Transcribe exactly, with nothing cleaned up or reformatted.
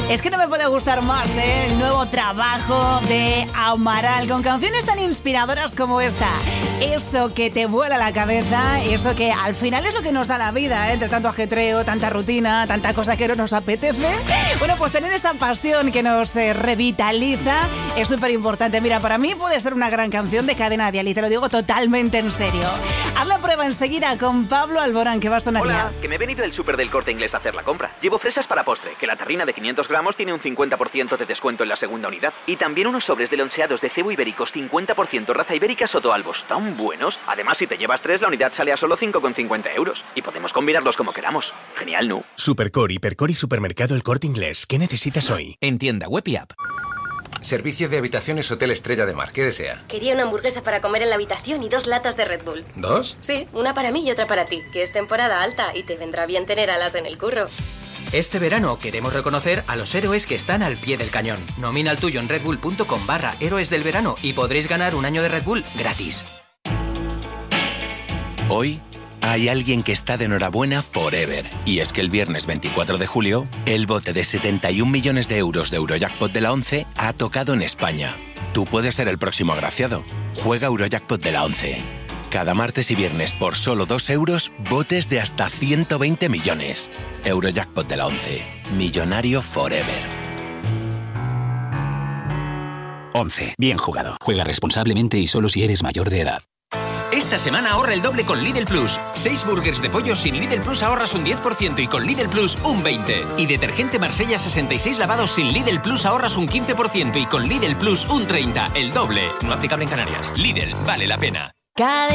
Es que no me puede gustar más, ¿eh? El nuevo trabajo de Amaral, con canciones tan inspiradoras como esta. Eso que te vuela la cabeza, eso que al final es lo que nos da la vida, ¿eh? Entre tanto ajetreo, tanta rutina, tanta cosa que no nos apetece. Bueno, pues tener esa pasión que nos eh, revitaliza es súper importante. Mira, para mí puede ser una gran canción de Cadena Dial y te lo digo totalmente en serio. Haz la prueba enseguida con Pablo Alborán, que va a sonar. Hola, ya. Que me he venido del súper del Corte Inglés a hacer la compra. Llevo fresas para postre, que la tarrina de quinientos gramos tiene un cincuenta por ciento de descuento en la segunda unidad. Y también unos sobres de loncheados de cebo ibéricos cincuenta por ciento raza ibérica Sotoalbos, tan buenos. Además, si te llevas tres, la unidad sale a solo cinco con cincuenta euros. Y podemos combinarlos como queramos. Genial, ¿no? Supercore, Hipercore y Supermercado El Corte Inglés. ¿Qué necesitas hoy? En tienda web y app. Servicio de habitaciones Hotel Estrella de Mar. ¿Qué desea? Quería una hamburguesa para comer en la habitación y dos latas de Red Bull. ¿Dos? Sí, una para mí y otra para ti, que es temporada alta y te vendrá bien tener alas en el curro. Este verano queremos reconocer a los héroes que están al pie del cañón. Nomina el tuyo en redbull.com barra héroes del verano y podréis ganar un año de Red Bull gratis. Hoy hay alguien que está de enhorabuena forever. Y es que el viernes veinticuatro de julio, el bote de setenta y un millones de euros de Eurojackpot de la ONCE ha tocado en España. Tú puedes ser el próximo agraciado. Juega Eurojackpot de la ONCE. Cada martes y viernes por solo dos euros, botes de hasta ciento veinte millones. Eurojackpot de la ONCE. Millonario forever. ONCE. Bien jugado. Juega responsablemente y solo si eres mayor de edad. Esta semana ahorra el doble con Lidl Plus. Seis burgers de pollo sin Lidl Plus ahorras un diez por ciento y con Lidl Plus un veinte por ciento. Y detergente Marsella sesenta y seis lavados sin Lidl Plus ahorras un quince por ciento y con Lidl Plus un treinta por ciento. El doble. No aplicable en Canarias. Lidl, vale la pena.